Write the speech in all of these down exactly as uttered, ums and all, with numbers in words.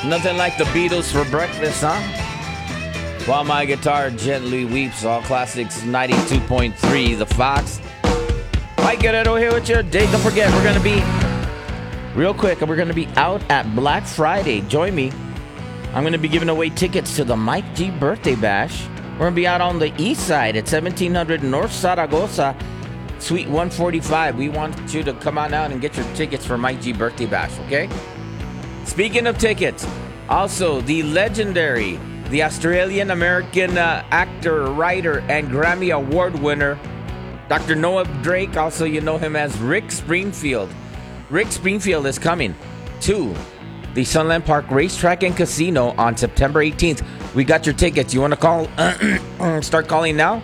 Nothing like the Beatles for breakfast, huh? While my guitar gently weeps, all classics ninety-two point three, The Fox. Mike Guerrero here with your date. Don't forget, we're going to be, real quick, we're going to be out at Black Friday. Join me. I'm going to be giving away tickets to the Mike G Birthday Bash. We're going to be out on the east side at seventeen hundred North Zaragoza, Suite one forty-five. We want you to come on out and get your tickets for Mike G Birthday Bash, okay? Speaking of tickets, also the legendary, the Australian-American uh, actor, writer, and Grammy Award winner, Doctor Noah Drake, also you know him as Rick Springfield. Rick Springfield is coming to the Sunland Park Racetrack and Casino on September eighteenth. We got your tickets. You want to call? Start calling now?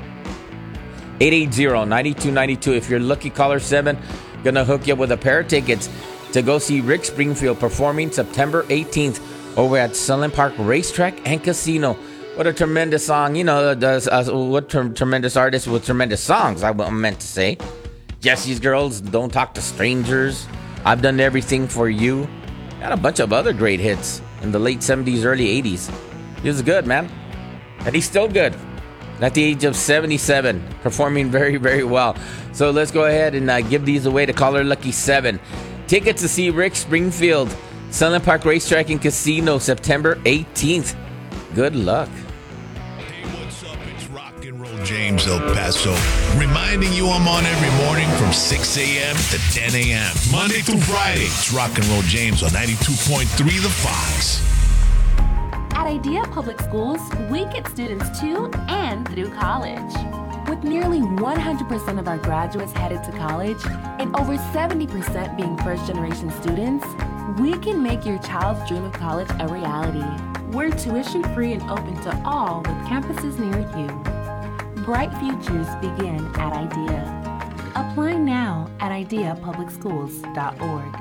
eight eight zero, nine two nine two. If you're lucky caller seven, gonna hook you up with a pair of tickets to go see Rick Springfield performing September eighteenth over at Sunland Park Racetrack and Casino. What a tremendous song. You know, does uh, what ter- tremendous artist with tremendous songs, I meant to say. Jesse's Girls, Don't Talk to Strangers, I've Done Everything for You. Got a bunch of other great hits in the late seventies, early eighties. He was good, man. And he's still good. At the age of seventy-seven, performing very, very well. So let's go ahead and uh, give these away to caller Lucky seven. Tickets to see Rick Springfield, Sunland Park Racetrack and Casino, September eighteenth. Good luck. Hey, what's up? It's Rock and Roll James El Paso, reminding you I'm on every morning from six a.m. to ten a.m. Monday through Friday. It's Rock and Roll James on ninety-two point three The Fox. At Idea Public Schools, we get students to and through college. With nearly one hundred percent of our graduates headed to college and over seventy percent being first-generation students, we can make your child's dream of college a reality. We're tuition-free and open to all with campuses near you. Bright futures begin at Idea. Apply now at idea public schools dot org.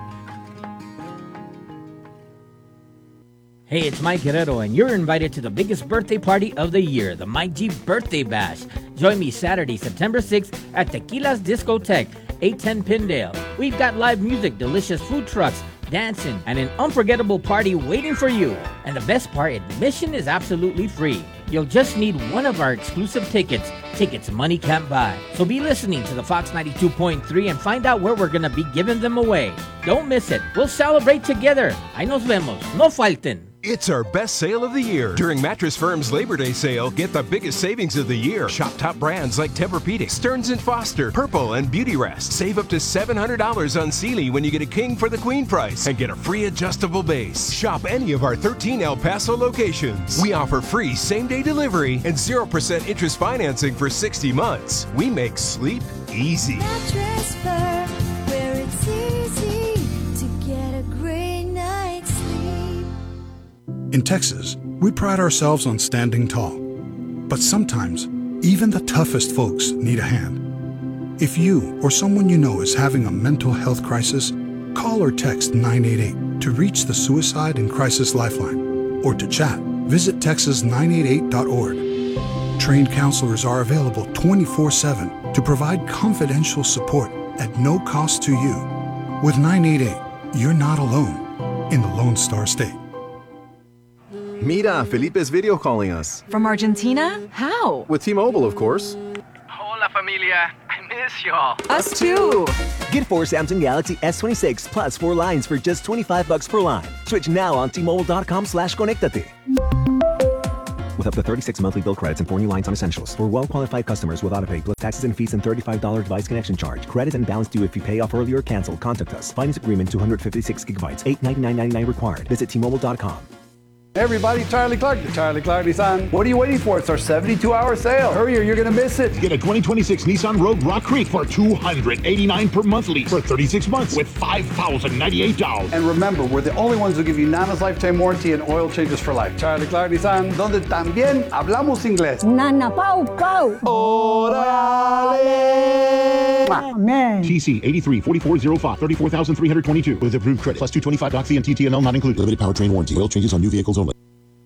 Hey, it's Mike Guerrero, and you're invited to the biggest birthday party of the year, the Mike G Birthday Bash. Join me Saturday, September sixth at Tequila's Discotheque, eight ten Pindale. We've got live music, delicious food trucks, dancing, and an unforgettable party waiting for you. And the best part, admission is absolutely free. You'll just need one of our exclusive tickets. Tickets money can't buy. So be listening to the Fox ninety-two point three and find out where we're going to be giving them away. Don't miss it. We'll celebrate together. Ahí nos vemos. No falten. It's our best sale of the year. During Mattress Firm's Labor Day sale, get the biggest savings of the year. Shop top brands like Tempur-Pedic, Stearns and Foster, Purple, and Beautyrest. Save up to seven hundred dollars on Sealy when you get a king for the queen price and get a free adjustable base. Shop any of our thirteen El Paso locations. We offer free same-day delivery and zero percent interest financing for sixty months. We make sleep easy. Mattress Firm, where it's easy to get a great night's sleep. In Texas, we pride ourselves on standing tall. But sometimes, even the toughest folks need a hand. If you or someone you know is having a mental health crisis, call or text nine eight eight to reach the Suicide and Crisis Lifeline. Or to chat, visit texas nine eight eight dot org. Trained counselors are available twenty-four seven to provide confidential support at no cost to you. With nine eight eight, you're not alone in the Lone Star State. Mira, Felipe's video calling us. From Argentina? How? With T-Mobile, of course. Hola, familia. I miss y'all. Us too. Get four Samsung Galaxy S twenty-six plus four lines for just twenty-five bucks per line. Switch now on T-Mobile.com slash Conectate. With up to thirty-six monthly bill credits and four new lines on essentials. For well-qualified customers with autopay plus taxes and fees and thirty-five dollars device connection charge. Credit and balance due if you pay off early or cancel. Contact us. Finance agreement two hundred fifty-six gigabytes. eight ninety-nine ninety-nine required. Visit T Mobile dot com. Everybody, Charlie Clark, the Charlie Clark Nissan. What are you waiting for? It's our seventy-two hour sale. Hurry or you're going to miss it. Get a twenty twenty-six Nissan Rogue Rock Creek for two hundred eighty-nine dollars per month lease for thirty-six months with five thousand ninety-eight dollars. And remember, we're the only ones who give you Nana's lifetime warranty and oil changes for life. Charlie Clark Nissan, donde también hablamos inglés. Nana Pau Pau. Orale. Amen. T C eighty-three forty-four oh five, thirty-four thousand three hundred twenty-two with approved credit. Plus two twenty-five doc fee and T T N L not included. Limited powertrain warranty. Oil changes on new vehicles only.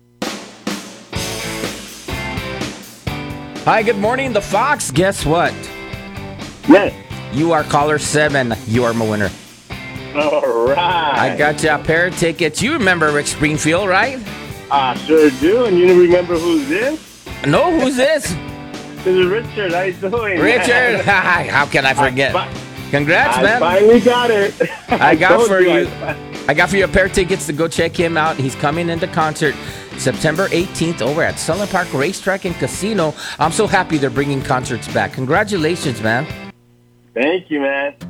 Hi, good morning, The Fox. Guess what? Yes. You are caller seven. You are my winner. All right. I got you a pair of tickets. You remember Rick Springfield, right? I sure do. And you remember who's this? No, who's this? This is Richard. How you doing? Richard. How can I forget? I, Congrats, I man. finally got it. I got told for you. I, I got for you a pair of tickets to go check him out. He's coming into concert September eighteenth over at Sullivan Park Racetrack and Casino. I'm so happy they're bringing concerts back. Congratulations, man. Thank you, man.